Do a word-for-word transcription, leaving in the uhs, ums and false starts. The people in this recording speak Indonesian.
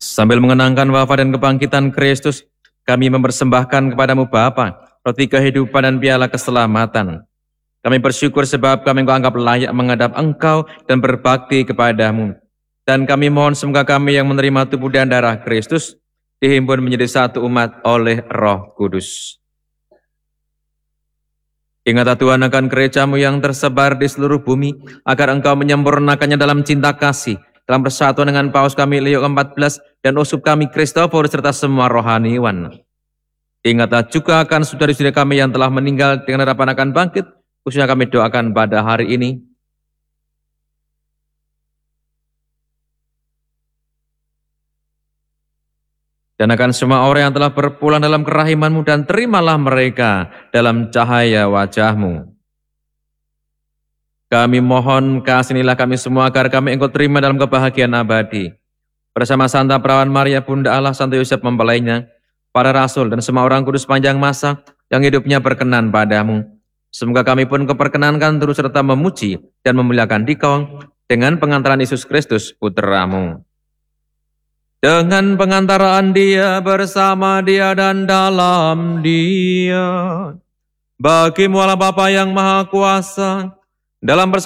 Sambil mengenangkan wafat dan kebangkitan Kristus, kami mempersembahkan kepadamu Bapa, roti kehidupan dan piala keselamatan. Kami bersyukur sebab kami Engkau anggap layak menghadap Engkau dan berbakti kepadamu. Dan kami mohon semoga kami yang menerima tubuh dan darah Kristus dihimpun menjadi satu umat oleh Roh Kudus. Ingatlah Tuhan akan gerejamu yang tersebar di seluruh bumi, agar Engkau menyempurnakannya dalam cinta kasih, dalam persatuan dengan Paus kami Leo keempat belas dan uskup kami Kristofor serta semua rohaniwan. Ingatlah juga akan saudara-saudara kami yang telah meninggal dengan harapan akan bangkit, khususnya kami doakan pada hari ini. Dan akan semua orang yang telah berpulang dalam kerahiman-Mu, dan terimalah mereka dalam cahaya wajah-Mu. Kami mohon kasihanilah kami semua agar kami Engkau terima dalam kebahagiaan abadi. Bersama Santa Perawan Maria Bunda Allah, Santo Yosef mempelainya, para rasul dan semua orang kudus panjang masa yang hidupnya berkenan padamu. Semoga kami pun keperkenankan terus serta memuji dan memuliakan Dikau dengan pengantaran Yesus Kristus Putra-Mu. Dengan pengantaraan Dia, bersama Dia, dan dalam Dia. Bagi-Mu Allah Bapa yang Maha Kuasa, dalam